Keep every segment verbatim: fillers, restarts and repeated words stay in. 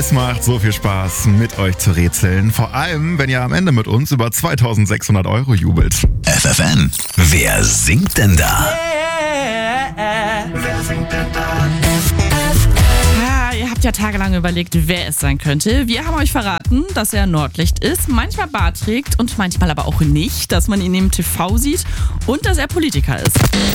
Es macht so viel Spaß, mit euch zu rätseln. Vor allem, wenn ihr am Ende mit uns über zweitausendsechshundert Euro jubelt. F F N, wer singt denn da? Wer singt denn da? Ja, ihr habt ja tagelang überlegt, wer es sein könnte. Wir haben euch verraten, dass er Nordlicht ist, manchmal Bart trägt und manchmal aber auch nicht, dass man ihn im T V sieht und dass er Politiker ist.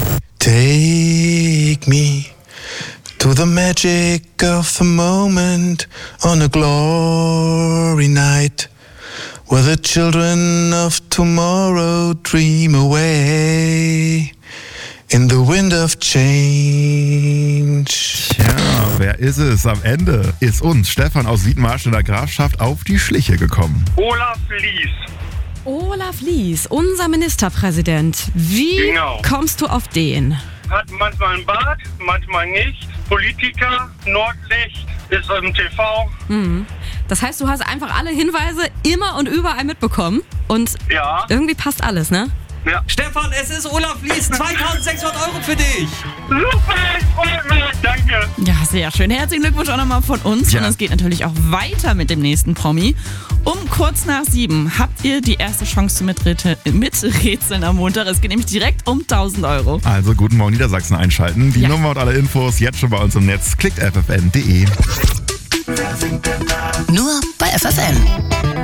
Take me to the magic of the moment on a glory night where the children of tomorrow dream away in the wind of change. Tja, wer ist es? Am Ende ist uns Stefan aus Wiedenmarsch in der Grafschaft auf die Schliche gekommen. Olaf Lies. Olaf Lies, unser Ministerpräsident. Wie Genau. kommst du auf den? Hat manchmal einen Bart, manchmal nicht. Politiker, Nordlicht, ist im T V. Mhm. Das heißt, du hast einfach alle Hinweise immer und überall mitbekommen und Ja, irgendwie passt alles, ne? ja. Stefan, es ist Olaf Lies, zweitausendsechshundert Euro für dich. Super, ich freue mich. Danke. Ja, sehr schön. Herzlichen Glückwunsch auch nochmal von uns. Ja. Und es geht natürlich auch weiter mit dem nächsten Promi. Um kurz nach sieben habt ihr die erste Chance zu mitrete- miträtseln am Montag. Es geht nämlich direkt um tausend Euro. Also guten Morgen Niedersachsen einschalten. Die Ja. Nummer und alle Infos jetzt schon bei uns im Netz. Klickt f f n punkt d e. Nur bei F F N.